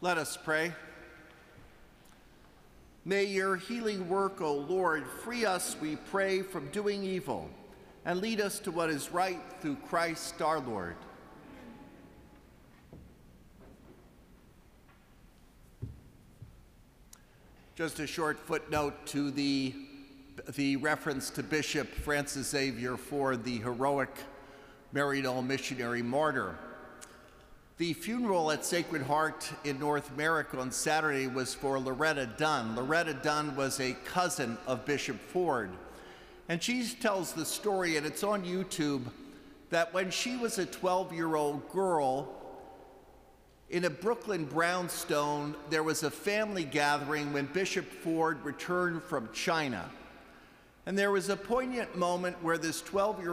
Let us pray. May your healing work, O Lord, free us, we pray, from doing evil, and lead us to what is right through Christ our Lord. Just a short footnote to the reference to Bishop Francis Xavier Ford, the heroic Maryknoll missionary martyr. The funeral at Sacred Heart in North America on Saturday was for Loretta Dunn. Loretta Dunn was a cousin of Bishop Ford. And she tells the story, and it's on YouTube, that when she was a 12-year-old girl, in a Brooklyn brownstone, there was a family gathering when Bishop Ford returned from China. And there was a poignant moment where this 12-year-old